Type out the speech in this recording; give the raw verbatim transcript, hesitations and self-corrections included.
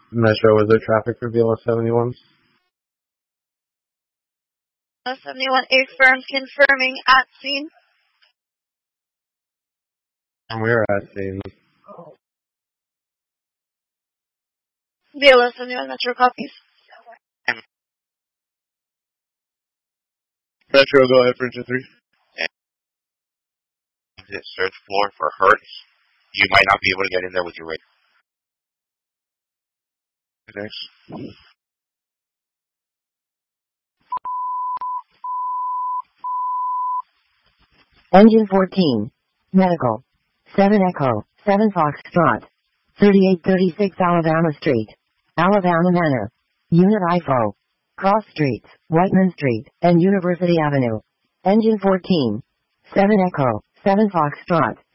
Metro, was there traffic for B L S seventy-one? B L S seventy-one, a firm confirming at scene. We're at scene. B L S seventy-one, Metro copies. Metro, go ahead for engine three. Exit search floor for Hertz. You might not be able to get in there with your radar. Thanks. Engine fourteen. Medical. seven Echo, seven Foxtrot. thirty-eight thirty-six Alabama Street. Alabama Manor. Unit I F O. Cross Streets, Whiteman Street, and University Avenue. Engine fourteen. seven Echo, seven Foxtrot.